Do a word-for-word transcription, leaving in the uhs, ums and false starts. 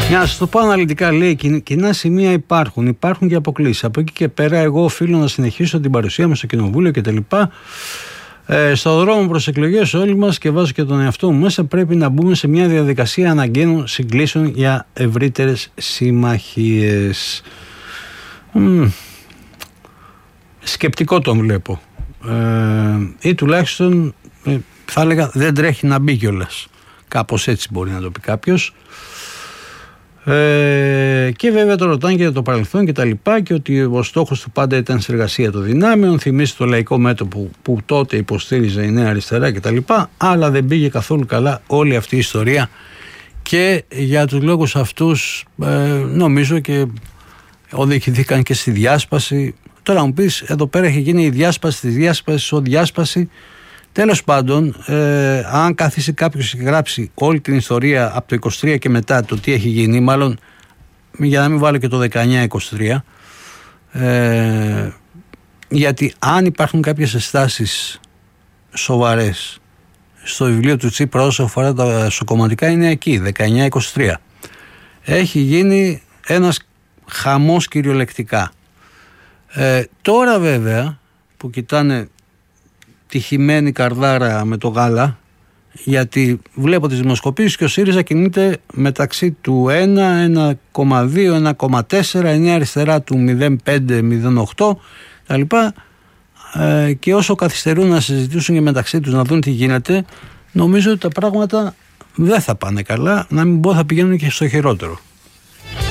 Για να σας το πω αναλυτικά, λέει, κοινά σημεία υπάρχουν, υπάρχουν και αποκλήσεις. Από εκεί και πέρα, εγώ οφείλω να συνεχίσω την παρουσία μου στο κοινοβούλιο κτλ. Ε, στο δρόμο προς εκλογές όλοι μας, και βάζω και τον εαυτό μου μέσα, πρέπει να μπούμε σε μια διαδικασία αναγκαίων συγκλήσεων για ευρύτερες συμμαχίες. Μ, σκεπτικό τον βλέπω. Ε, ή τουλάχιστον ε, θα έλεγα δεν τρέχει να μπει κιόλας. Κάπως έτσι μπορεί να το πει κάποιος. Ε, και βέβαια το ρωτάνε και για το παρελθόν και τα λοιπά, και ότι ο στόχος του πάντα ήταν συνεργασία των δυνάμεων. Θυμίζει το λαϊκό μέτωπο που, που τότε υποστήριζε η Νέα Αριστερά και τα λοιπά, αλλά δεν πήγε καθόλου καλά όλη αυτή η ιστορία, και για τους λόγους αυτούς ε, νομίζω και οδηγηθήκαν και στη διάσπαση. Τώρα μου πεις, εδώ πέρα έχει γίνει η διάσπαση της διάσπασης, ο διάσπαση. Τέλος πάντων, ε, αν καθίσει κάποιος και γράψει όλη την ιστορία από το είκοσι τρία και μετά, το τι έχει γίνει, μάλλον για να μην βάλω και το δεκαεννιά είκοσι τρία, ε, γιατί αν υπάρχουν κάποιες ενστάσεις σοβαρές στο βιβλίο του Τσίπρα όσο αφορά τα σοκομματικά, είναι εκεί, δεκαεννιά είκοσι τρία. Έχει γίνει ένας χαμός κυριολεκτικά. Ε, τώρα βέβαια που κοιτάνε τη χυμένη καρδάρα με το γάλα, γιατί βλέπω τις δημοσκοπήσεις και ο ΣΥΡΙΖΑ κινείται μεταξύ του ένα, ένα κόμμα δύο, ένα κόμμα τέσσερα, η Νέα Αριστερά του μηδέν κόμμα πέντε, μηδέν κόμμα οκτώ τα λοιπά, ε, και όσο καθυστερούν να συζητήσουν και μεταξύ τους να δουν τι γίνεται, νομίζω ότι τα πράγματα δεν θα πάνε καλά, να μην πω θα πηγαίνουν και στο χειρότερο.